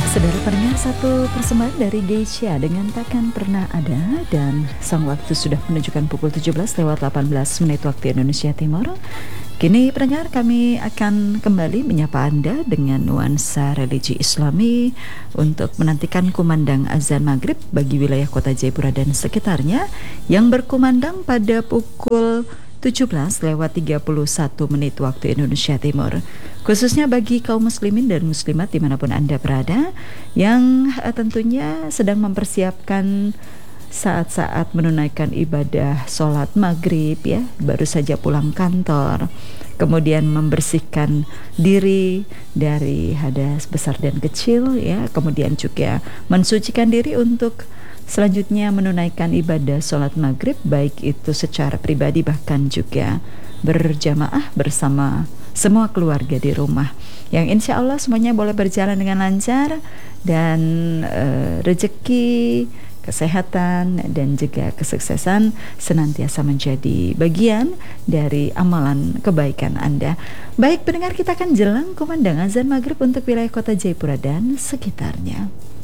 Saudara pendengar, satu persembahan dari Geisha dengan Takkan Pernah Ada, dan sang waktu sudah menunjukkan pukul 17 lewat 18 menit waktu Indonesia Timur. Kini pendengar, kami akan kembali menyapa Anda dengan nuansa religi Islami untuk menantikan kumandang azan maghrib bagi wilayah kota Jayapura dan sekitarnya yang berkumandang pada pukul 17 lewat 31 menit waktu Indonesia Timur. Khususnya bagi kaum muslimin dan muslimat dimanapun Anda berada yang tentunya sedang mempersiapkan saat-saat menunaikan ibadah sholat maghrib, ya, baru saja pulang kantor, kemudian membersihkan diri dari hadas besar dan kecil, ya, kemudian juga mensucikan diri untuk selanjutnya menunaikan ibadah sholat maghrib, baik itu secara pribadi bahkan juga berjamaah bersama semua keluarga di rumah, yang insya Allah semuanya boleh berjalan dengan lancar dan rezeki, kesehatan, dan juga kesuksesan senantiasa menjadi bagian dari amalan kebaikan Anda. Baik pendengar, kita akan jelang kumandang azan maghrib untuk wilayah kota Jayapura dan sekitarnya.